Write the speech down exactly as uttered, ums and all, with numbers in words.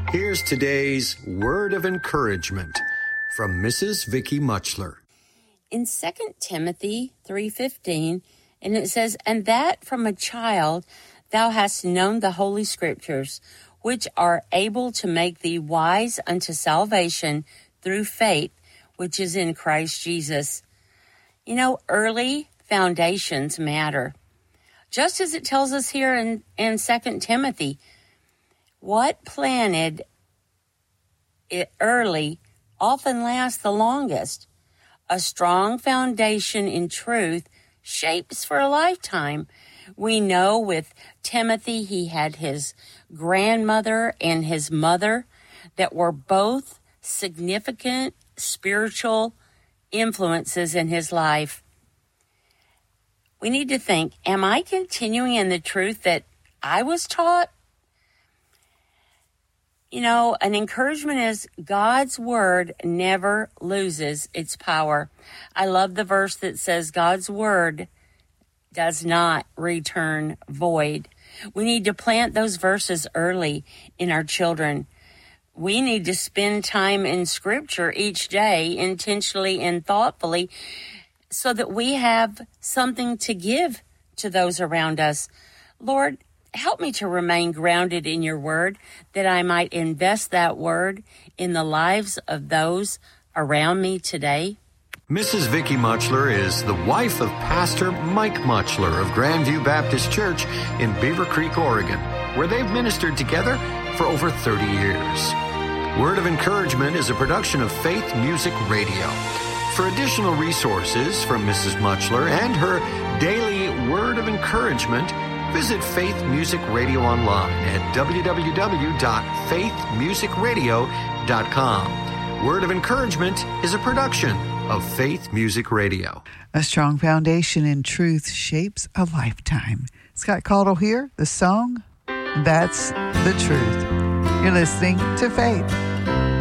Here's today's word of encouragement from Missus Vicky Muchler. In Second Timothy three fifteen, and it says, "And that from a child thou hast known the holy scriptures, which are able to make thee wise unto salvation through faith, which is in Christ Jesus." You know, early foundations matter. Just as it tells us here in, in Second Timothy, what planted it early often lasts the longest. A strong foundation in truth shapes for a lifetime. We know with Timothy, he had his grandmother and his mother that were both significant spiritual influences in his life. We need to think, am I continuing in the truth that I was taught? You know, an encouragement is God's word never loses its power. I love the verse that says God's word does not return void. We need to plant those verses early in our children. We need to spend time in Scripture each day, intentionally and thoughtfully, so that we have something to give to those around us. Lord, help me to remain grounded in your word, that I might invest that word in the lives of those around me today. Missus Vicky Muchler is the wife of Pastor Mike Muchler of Grandview Baptist Church in Beaver Creek, Oregon, where they've ministered together for over thirty years. Word of Encouragement is a production of Faith Music Radio. For additional resources from Missus Muchler and her daily Word of Encouragement, visit Faith Music Radio online at w w w dot faith music radio dot com. Word of Encouragement is a production of Faith Music Radio. A strong foundation in truth shapes a lifetime. Scott Caudill here, the song, That's the Truth. You're listening to Faith.